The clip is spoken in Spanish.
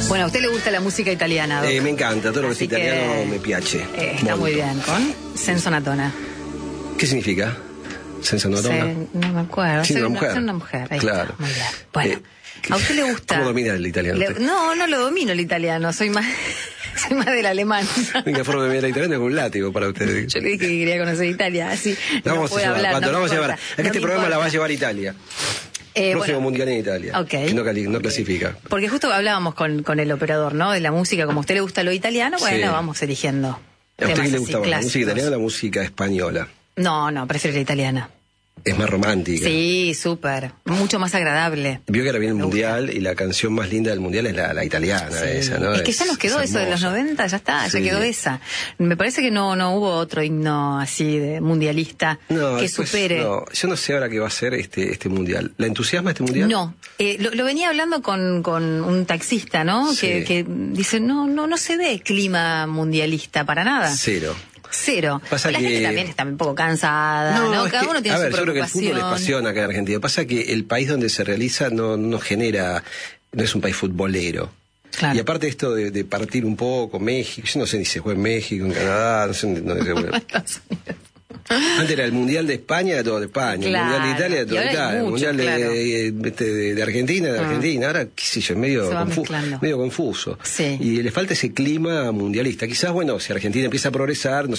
Bueno, ¿a usted le gusta la música italiana, Doc? Me encanta, todo lo que es Así italiano me piace. Está muy bien, con Senza una Donna. ¿Qué significa? Senza una donna. No me acuerdo. Sí, una mujer. Ser una mujer. Ahí claro. está, muy bien. Bueno, ¿a usted le gusta? ¿Cómo domina el italiano? No lo domino el italiano, soy más del alemán. Venga, forma de mirar el italiano con un látigo para ustedes. Yo le dije que quería conocer Italia, así no vamos puede a llevar, hablar. Pato, No vamos a llevar. importa, Acá este programa la va a llevar Italia. Próximo bueno, mundial en Italia. Okay. Que no clasifica. Porque justo hablábamos con el operador, ¿no? De la música, como a usted le gusta lo italiano, bueno, Sí. vamos eligiendo. ¿A usted qué le gusta más, la música italiana o la música española? No, prefiero la italiana. Es más romántica. Sí, súper. Mucho más agradable. Vio que ahora viene el mundial y la canción más linda del mundial es la italiana, Sí. esa, ¿no? Es que ya nos quedó eso de los 90, ya está, Sí. ya quedó esa. Me parece que no hubo otro himno así de mundialista que después, supere. No, yo no sé ahora qué va a ser este mundial. ¿La entusiasma este mundial? No, lo venía hablando con un taxista, ¿no? Sí. Que dice, no se ve clima mundialista para nada. Cero. Pasa La que gente también está un poco cansada, ¿no? Cada uno tiene su yo creo que el preocupación. fútbol les apasiona acá en Argentina. Pasa que el país donde se realiza no genera, no es un país futbolero. Claro. Y aparte esto de partir un poco, México, yo no sé ni se juega en México, en Canadá, no sé dónde se juega. Antes era el Mundial de España, era todo de España. Claro. El Mundial de Italia, era todo de Italia. El Mundial claro. de Argentina, de Argentina. Ahora, qué sé yo, es medio confuso. Sí. Y le falta ese clima mundialista. Quizás, bueno, si Argentina empieza a progresar,